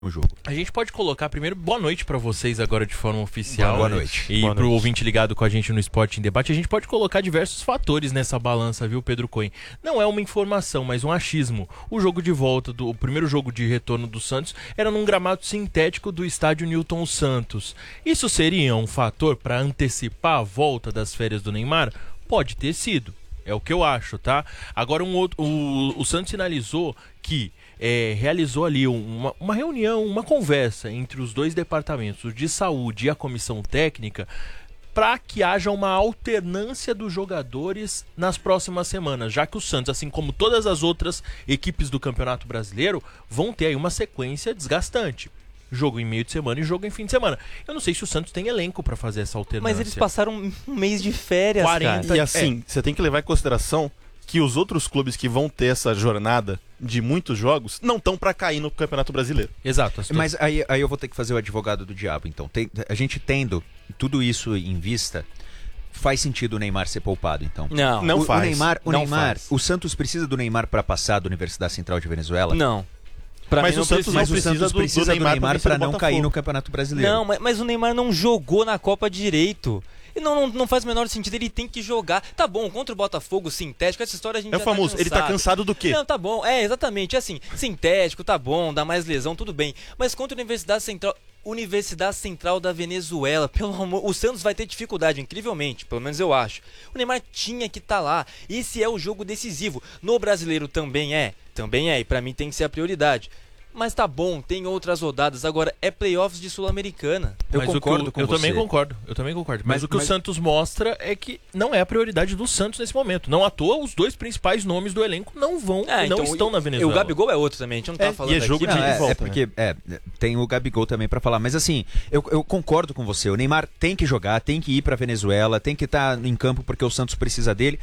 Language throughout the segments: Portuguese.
no jogo. A gente pode colocar primeiro boa noite pra vocês agora de forma oficial. Boa noite. E pro ouvinte ligado com a gente no Esporte em Debate, a gente pode colocar diversos fatores nessa balança, viu, Pedro Cohen? Não é uma informação, mas um achismo. O jogo de volta, o primeiro jogo de retorno do Santos era num gramado sintético do estádio Newton Santos. Isso seria um fator para antecipar a volta das férias do Neymar? Pode ter sido. É o que eu acho, tá? Agora o Santos sinalizou que realizou ali uma reunião, uma conversa entre os dois departamentos, o de saúde e a comissão técnica, para que haja uma alternância dos jogadores nas próximas semanas, já que o Santos, assim como todas as outras equipes do Campeonato Brasileiro, vão ter aí uma sequência desgastante. Jogo em meio de semana e jogo em fim de semana. Eu não sei se o Santos tem elenco para fazer essa alternância. Mas eles passaram um mês de férias, 40, cara. E assim, você tem que levar em consideração que os outros clubes que vão ter essa jornada de muitos jogos não estão para cair no Campeonato Brasileiro. Exato. Mas aí eu vou ter que fazer o advogado do diabo, então. A gente tendo tudo isso em vista, faz sentido o Neymar ser poupado, então? Não faz. O Neymar, o Santos precisa do Neymar para passar da Universidade Central de Venezuela? Não. Mas o Santos não precisa do Neymar para não cair no Campeonato Brasileiro. Não, mas o Neymar não jogou na Copa direito. E não faz o menor sentido, ele tem que jogar. Tá bom, contra o Botafogo, sintético, essa história a gente É o já famoso, tá ele tá cansado do quê? Não, tá bom, exatamente, assim, sintético, tá bom, dá mais lesão, tudo bem. Mas contra a Universidade Central da Venezuela, pelo amor, o Santos vai ter dificuldade, incrivelmente, pelo menos eu acho. O Neymar tinha que estar lá, esse é o jogo decisivo. No Brasileiro também é, e pra mim tem que ser a prioridade. Mas tá bom, tem outras rodadas. Agora, é playoffs de Sul-Americana. Eu concordo com você. Eu também concordo. Mas o que o Santos mostra é que não é a prioridade do Santos nesse momento. Não à toa, os dois principais nomes do elenco não estão na Venezuela. E o Gabigol é outro também, a gente não tá falando e é jogo aqui. de volta. Porque tem o Gabigol também pra falar. Mas assim, eu concordo com você. O Neymar tem que jogar, tem que ir pra Venezuela, tem que estar em campo porque o Santos precisa dele.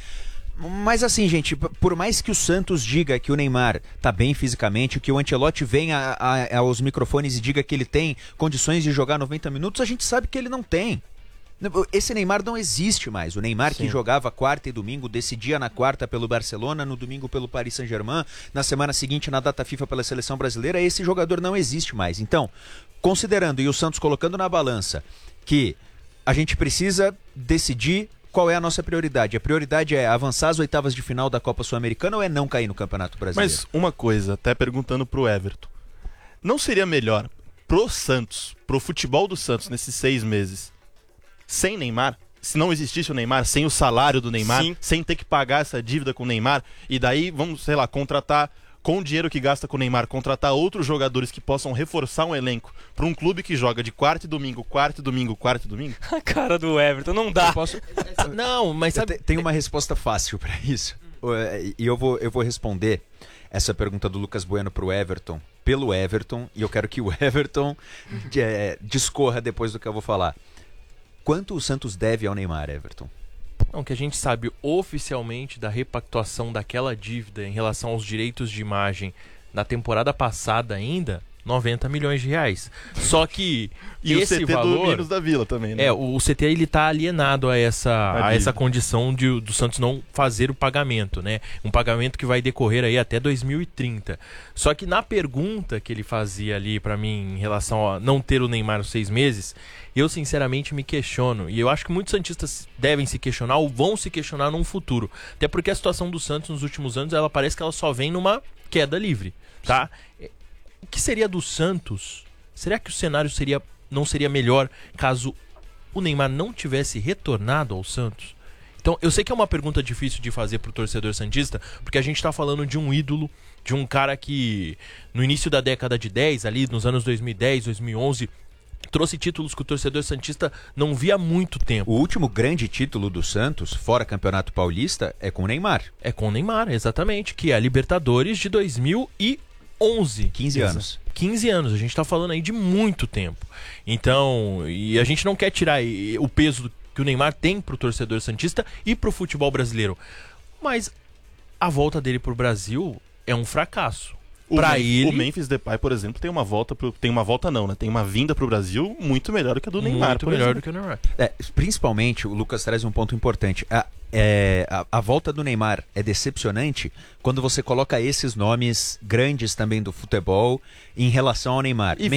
Mas assim, gente, por mais que o Santos diga que o Neymar tá bem fisicamente, que o Ancelotti venha aos microfones e diga que ele tem condições de jogar 90 minutos, a gente sabe que ele não tem. Esse Neymar não existe mais. O Neymar que jogava quarta e domingo, decidia na quarta pelo Barcelona, no domingo pelo Paris Saint-Germain, na semana seguinte na data FIFA pela Seleção Brasileira, esse jogador não existe mais. Então, considerando e o Santos colocando na balança que a gente precisa decidir qual é a nossa prioridade? A prioridade é avançar às oitavas de final da Copa Sul-Americana ou é não cair no Campeonato Brasileiro? Mas uma coisa, até perguntando pro Everton, não seria melhor pro Santos, pro futebol do Santos nesses 6 meses, sem Neymar? Se não existisse o Neymar, sem o salário do Neymar, sem ter que pagar essa dívida com o Neymar, e daí vamos, sei lá, contratar, com o dinheiro que gasta com o Neymar, contratar outros jogadores que possam reforçar um elenco para um clube que joga de quarta e domingo. A cara do Everton, não dá. Não, mas sabe... Tem uma resposta fácil para isso. E eu vou responder essa pergunta do Lucas Bueno pro Everton, pelo Everton, e eu quero que o Everton discorra depois do que eu vou falar. Quanto o Santos deve ao Neymar, Everton? Não, que a gente sabe oficialmente da repactuação daquela dívida em relação aos direitos de imagem na temporada passada ainda, 90 milhões de reais. Só que e esse o CT valor... do Minos da Vila também, né? o CT ele tá alienado a essa condição do Santos não fazer o pagamento, né? Um pagamento que vai decorrer aí até 2030. Só que na pergunta que ele fazia ali pra mim em relação a não ter o Neymar nos 6 meses, eu sinceramente me questiono, e eu acho que muitos santistas devem se questionar ou vão se questionar num futuro. Até porque a situação do Santos nos últimos anos, ela parece que ela só vem numa queda livre, tá? O que seria do Santos? Será que o cenário não seria melhor caso o Neymar não tivesse retornado ao Santos? Então, eu sei que é uma pergunta difícil de fazer pro torcedor santista, porque a gente tá falando de um ídolo, de um cara que no início da década de 10, ali nos anos 2010, 2011, trouxe títulos que o torcedor santista não via há muito tempo. O último grande título do Santos, fora Campeonato Paulista, é com o Neymar. É com o Neymar, exatamente, que é a Libertadores de 2011. 15 anos. 15 anos, a gente tá falando aí de muito tempo. Então, e a gente não quer tirar o peso que o Neymar tem pro torcedor santista e pro futebol brasileiro. Mas a volta dele pro Brasil é um fracasso. O Memphis Depay, por exemplo, tem uma volta tem uma vinda pro Brasil muito melhor do que a do Neymar. Muito melhor do que o Neymar. Principalmente, o Lucas traz um ponto importante. A volta do Neymar é decepcionante quando você coloca esses nomes grandes também do futebol em relação ao Neymar.